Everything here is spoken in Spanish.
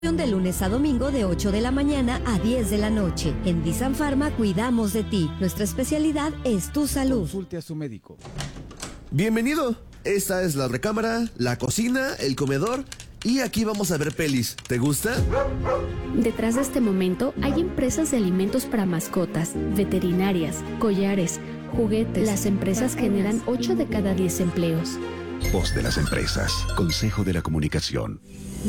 De lunes a domingo de 8 de la mañana a 10 de la noche. En Disan Pharma cuidamos de ti. Nuestra especialidad es tu salud. Consulte a su médico. Bienvenido. Esta es la recámara, la cocina, el comedor y aquí vamos a ver pelis. ¿Te gusta? Detrás de este momento hay empresas de alimentos para mascotas, veterinarias, collares, juguetes. Las empresas generan 8 de cada 10 empleos. Voz de las empresas. Consejo de la Comunicación.